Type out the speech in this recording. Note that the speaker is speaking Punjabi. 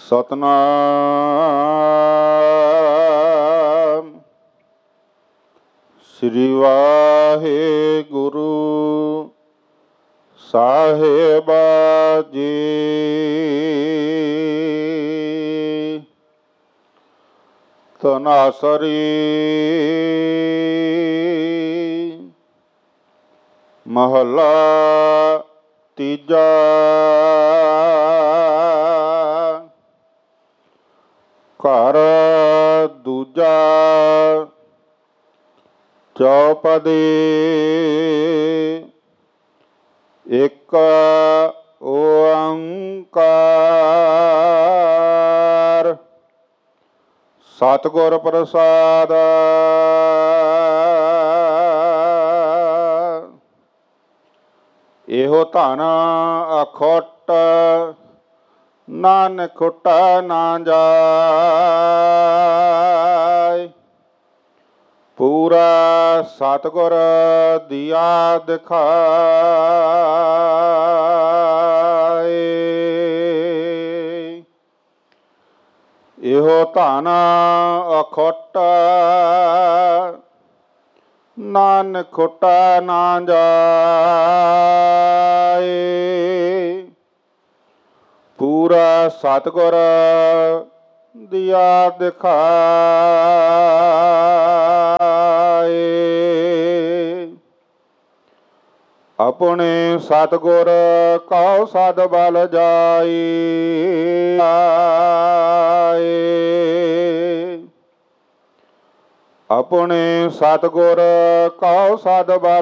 ਸਤਨਾਮ ਸ੍ਰੀ ਵਾਹਿਗੁਰੂ ਸਾਹਿਬਾ ਜੀ। ਧਨਾਸਰੀ ਮਹਲਾ ਤੀਜਾ। ਘਰ ਦੂਜਾ ਚੌਪਦੀ। ਇੱਕ ਓੰਕਾਰ ਸਤਿਗੁਰ ਪ੍ਰਸਾਦ। ਇਹੋ ਧਨ ਅਖੁੱਟ ਨਾਨਕ ਖੁੱਟਾ ਨਾ ਜਾਇ। ਪੂਰਾ ਸਤਿਗੁਰ ਦੀਆ ਦਿਖਾਏ। ਇਹੋ ਧਨ ਅਖੁੱਟ ਨਾਨਕ ਖੁੱਟਾ ਨਾ ਜਾਇ। ਪੂਰਾ ਸਤਿਗੁਰ ਦੀਆ ਦਿਖਾਏ। ਆਪਣੇ ਸਤਿਗੁਰ ਕਉ ਸਦ ਬਲ ਜਾਈ। ਆਪਣੇ ਸਤਿਗੁਰ ਕਉ ਸਦ ਬਲ